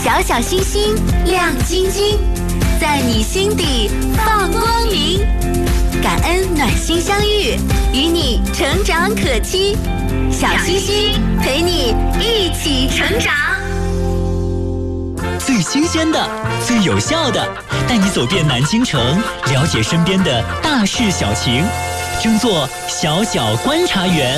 小小星星亮晶晶，在你心底放光明。感恩暖心相遇，与你成长可期。小星星陪你一起成长。 最新鲜的，最有效的，带你走遍南京城，了解身边的大事小情，争做小小观察员。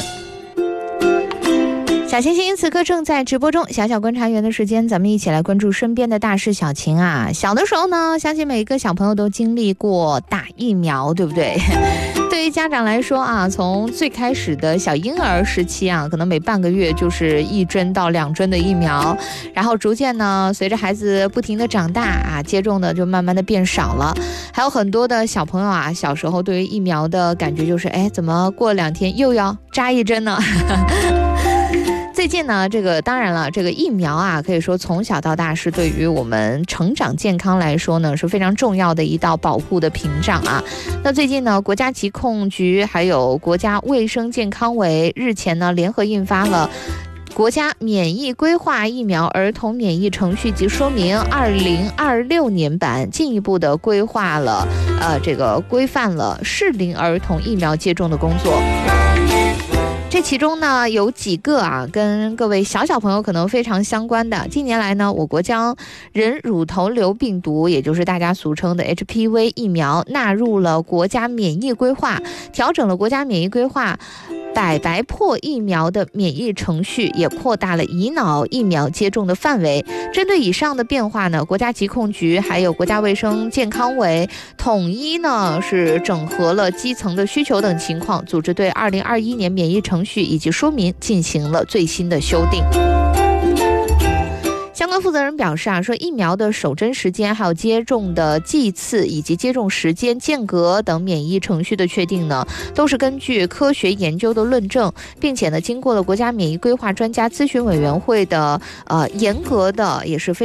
小星星此刻正在直播中，小小观察员的时间，咱们一起来关注身边的大事小情啊。小的时候呢，相信每一个小朋友都经历过打疫苗，对不对？对于家长来说啊，从最开始的小婴儿时期啊，可能每半个月就是1针到2针的疫苗，然后逐渐呢，随着孩子不停的长大啊，接种的就慢慢的变少了。还有很多的小朋友啊，小时候对于疫苗的感觉就是，怎么过2天又要扎1针呢？最近呢，当然了，这个疫苗啊，可以说从小到大是对于我们成长健康来说呢，是非常重要的一道保护的屏障啊。那最近呢，国家疾控局还有国家卫生健康委日前呢，联合印发了国家免疫规划疫苗儿童免疫程序及说明2026年版，进一步的规范了适龄儿童疫苗接种的工作。这其中呢有几个啊，跟各位小朋友可能非常相关的。近年来呢，我国将人乳头瘤病毒，也就是大家俗称的 HPV 疫苗纳入了国家免疫规划，调整了国家免疫规划百白破疫苗的免疫程序，也扩大了乙脑疫苗接种的范围。针对以上的变化呢，国家疾控局还有国家卫生健康委统一呢是整合了基层的需求等情况，组织对2021年免疫程序以及说明进行了最新的修订。相关负责人表示啊，说疫苗的首针时间、还有接种的剂次以及接种时间间隔等免疫程序的确定呢，都是根据科学研究的论证，并且呢，经过了国家免疫规划专家咨询委员会的严格的也是非